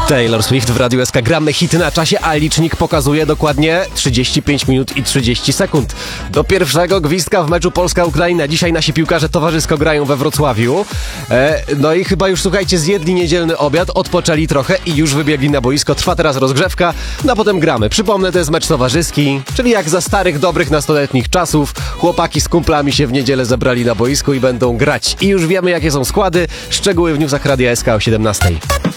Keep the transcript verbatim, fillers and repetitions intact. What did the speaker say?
Taylor Swift w Radiu S K. Gramy hity na czasie, a licznik pokazuje dokładnie trzydzieści pięć minut i trzydzieści sekund. Do pierwszego gwizdka w meczu Polska-Ukraina. Dzisiaj nasi piłkarze towarzysko grają we Wrocławiu. E, no i chyba już, słuchajcie, zjedli niedzielny obiad, odpoczęli trochę i już wybiegli na boisko. Trwa teraz rozgrzewka, no a potem gramy. Przypomnę, to jest mecz towarzyski, czyli jak za starych, dobrych, nastoletnich czasów. Chłopaki z kumplami się w niedzielę zebrali na boisku i będą grać. I już wiemy, jakie są składy. Szczegóły w newsach Radia S K o siedemnastej.